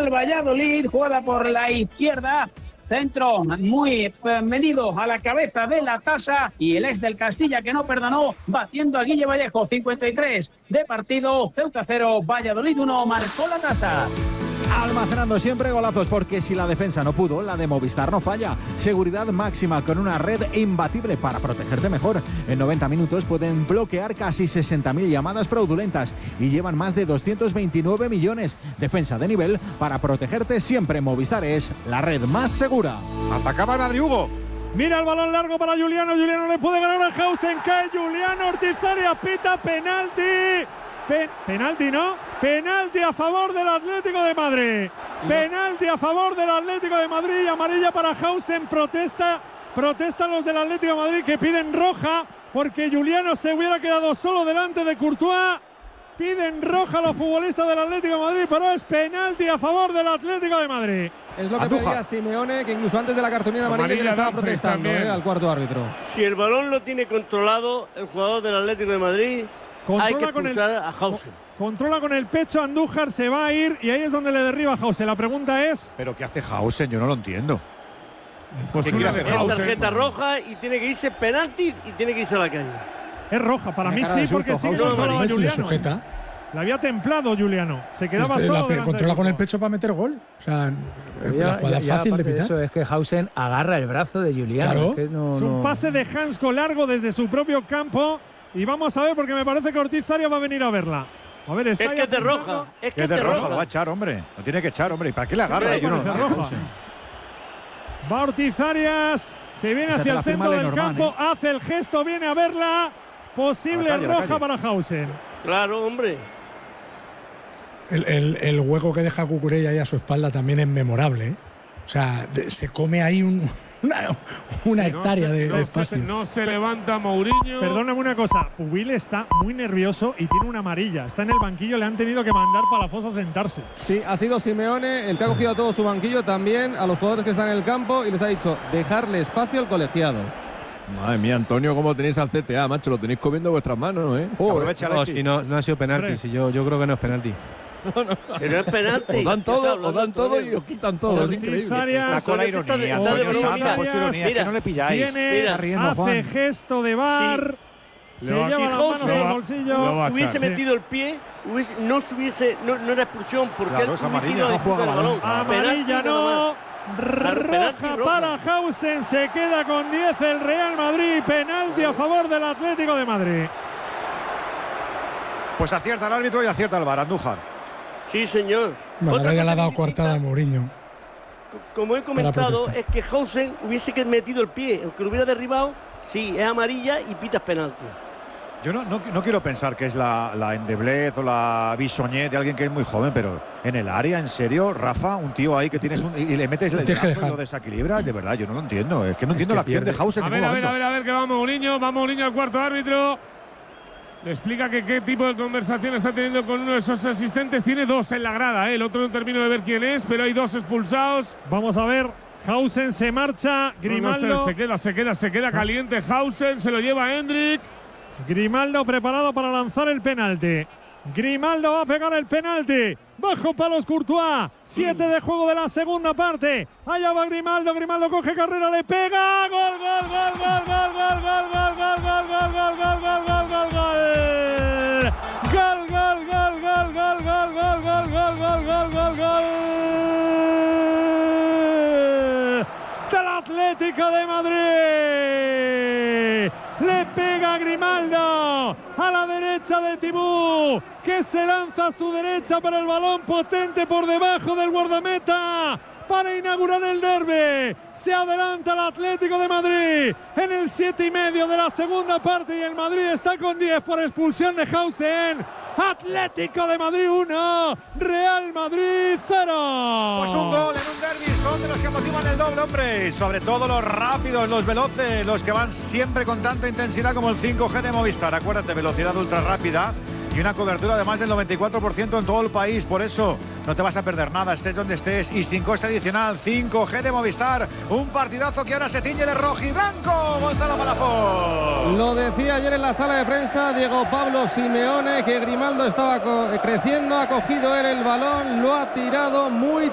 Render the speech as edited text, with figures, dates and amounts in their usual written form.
al Valladolid, jugada por la izquierda. Centro muy medido a la cabeza de la tasa y el ex del Castilla que no perdonó, batiendo a Guille Vallejo. 53 de partido, Ceuta 0, Valladolid 1, marcó la tasa. Almacenando siempre golazos, porque si la defensa no pudo, la de Movistar no falla. Seguridad máxima con una red imbatible para protegerte mejor. En 90 minutos pueden bloquear casi 60.000 llamadas fraudulentas y llevan más de 229 millones. Defensa de nivel para protegerte siempre. Movistar es la red más segura. Atacaba el Madrid, Hugo. Mira el balón largo para Juliano. Juliano le puede ganar a Hausen. Cae Juliano. Ortiz Arias pita penalti. Penalti, ¿no? Penalti a favor del Atlético de Madrid. Penalti a favor del Atlético de Madrid y amarilla para Hausen. Protestan los del Atlético de Madrid que piden roja porque Juliano se hubiera quedado solo delante de Courtois. Piden roja a los futbolistas del Atlético de Madrid, pero es penalti a favor del Atlético de Madrid. Es lo que pedía Simeone, que incluso antes de la cartulina amarilla le estaba protestando al cuarto árbitro. Si el balón lo tiene controlado el jugador del Atlético de Madrid, hay que expulsar a Hausen. Controla con el pecho, Andújar se va a ir y ahí es donde le derriba a Hausen. La pregunta es… ¿Pero qué hace Hausen? Yo no lo entiendo. Pues es tarjeta roja y tiene que irse penalti y tiene que irse a la calle. Es roja, para mí sí, porque sí controlaba a Juliano. La había templado Juliano. Se quedaba solo. Controla con el pecho para meter gol. O sea, la jugada fácil de pitar. Eso es que Hausen agarra el brazo de Juliano. Claro. Es un pase de Hansko largo desde su propio campo. Y vamos a ver, porque me parece que Ortiz Arias va a venir a verla. A ver, está es que es de roja. Es que es de roja. Lo va a echar, hombre. Lo tiene que echar, hombre. ¿Y para qué le agarra? Va Ortiz Arias. Se viene hacia el centro del campo. Hace el gesto, viene a verla. Posible roja para Hausen. Claro, hombre. El hueco que deja Cucurella ahí a su espalda también es memorable, ¿eh? O sea, se come ahí una hectárea de espacio. No se levanta Mourinho. Perdóname una cosa, Pubil está muy nervioso y tiene una amarilla. Está en el banquillo, le han tenido que mandar para la fosa a sentarse. Sí, ha sido Simeone el que ha cogido a todo su banquillo, también a los jugadores que están en el campo, y les ha dicho dejarle espacio al colegiado. Madre mía, Antonio, ¿cómo tenéis al CTA, macho? Lo tenéis comiendo vuestras manos, ¿eh? Si no ha sido penalti, si yo creo que no es penalti. Pero es penalti. Os dan todo y os quitan todo. Es increíble. Está con la ironía. Antonio Sanz ha puesto ironía. Que no le pilláis. Hace gesto de VAR. Se lleva las manos al bolsillo. Hubiese metido el pie, no era expulsión porque él hubiese ido a disputar el balón. Amarilla no. Roja para Hausen. Se queda con 10 el Real Madrid. Penalti a favor del Atlético de Madrid. Pues acierta el árbitro y acierta el VAR, Andújar. Sí, señor. Bueno, ya le ha dado coartada a Mourinho. Como he comentado, es que Hausen hubiese metido el pie, aunque lo hubiera derribado, sí, es amarilla y pitas penalti. Yo no quiero pensar que es la endeblez o la bisoñez de alguien que es muy joven, pero en el área, en serio, Rafa, un tío ahí que tienes y le metes el brazo y lo desequilibra, de verdad, yo no lo entiendo. Es que no entiendo la acción de Hausen. A ver, que va Mourinho al cuarto árbitro. Le explica que qué tipo de conversación está teniendo con uno de esos asistentes. Tiene dos en la grada, El otro no termino de ver quién es, pero hay dos expulsados. Vamos a ver. Hausen se marcha. Grimaldo. Se queda caliente Hausen. Se lo lleva Hendrik. Grimaldo preparado para lanzar el penalti. Grimaldo va a pegar el penalti. Bajo palos Courtois. 7 de juego de la segunda parte. Allá va Grimaldo. Grimaldo coge carrera, le pega. Gol. Del Atlético de Madrid. Le pega Grimaldo a la derecha de Tibú, que se lanza a su derecha para el balón potente por debajo del guardameta para inaugurar el derbi. Se adelanta el Atlético de Madrid en el 7,5 de la segunda parte y el Madrid está con 10 por expulsión de Hausen. Atlético de Madrid 1, Real Madrid 0. Pues un gol en un derbi, son de los que motivan el doble, hombre. Y sobre todo los rápidos, los veloces, los que van siempre con tanta intensidad como el 5G de Movistar. Acuérdate, velocidad ultra rápida y una cobertura de más del 94% en todo el país. Por eso no te vas a perder nada, estés donde estés. Y sin coste adicional, 5G de Movistar. Un partidazo que ahora se tiñe de rojo y blanco. Gonzalo Palafox. Lo decía ayer en la sala de prensa Diego Pablo Simeone, que Grimaldo estaba creciendo, ha cogido él el balón, lo ha tirado muy